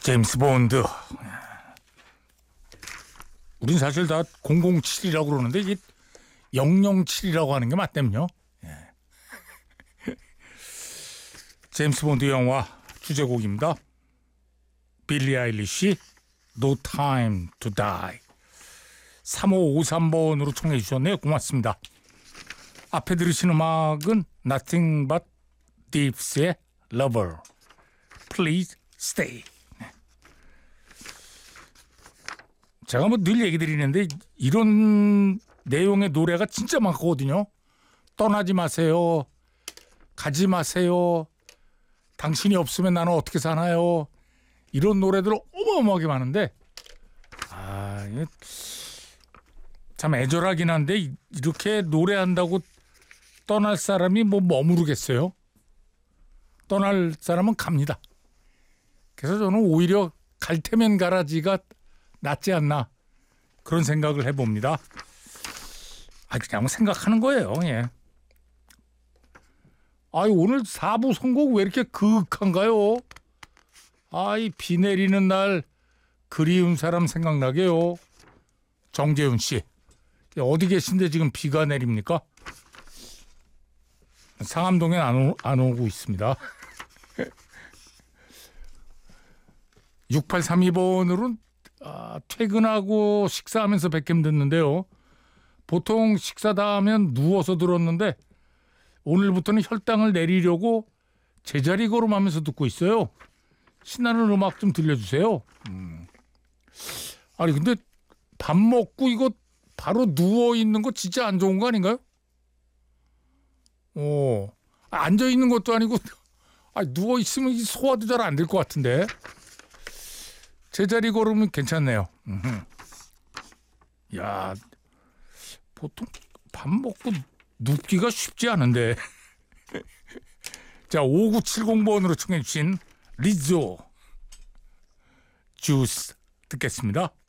제임스 본드. 우린 사실 다 007이라고 그러는데 이게 007이라고 하는 게 맞다면요. 제임스 본드 영화 주제곡입니다. 빌리 아일리시 No Time to Die. 3553번으로 청해 주셨네요. 고맙습니다. 앞에 들으신 음악은 Nothing But Thieves의 Lover. Please Stay. 제가 뭐 늘 얘기 드리는데 이런 내용의 노래가 진짜 많거든요. 떠나지 마세요. 가지 마세요. 당신이 없으면 나는 어떻게 사나요? 이런 노래들 어마어마하게 많은데 이게 참 애절하긴 한데 이렇게 노래한다고 떠날 사람이 뭐 머무르겠어요? 떠날 사람은 갑니다. 그래서 저는 오히려 갈 테면 가라지가 낫지 않나 그런 생각을 해봅니다. 그냥 생각하는 거예요. 예. 오늘 4부 선곡 왜 이렇게 그윽한가요? 이 비 내리는 날 그리운 사람 생각나게요. 정재훈 씨. 어디 계신데 지금 비가 내립니까? 상암동엔 안 오고 있습니다. 6832번으로는 퇴근하고 식사하면서 백캠 듣는데요. 보통 식사 다 하면 누워서 들었는데 오늘부터는 혈당을 내리려고 제자리 걸음하면서 듣고 있어요. 신나는 음악 좀 들려주세요. 근데 밥 먹고 이거 바로 누워있는 거 진짜 안 좋은 거 아닌가요? 앉아있는 것도 아니고 누워있으면 소화도 잘 안 될 것 같은데. 제자리 걸으면 괜찮네요. 야, 보통 밥 먹고 눕기가 쉽지 않은데. 자, 5970번으로 청해 주신 리조 주스 듣겠습니다.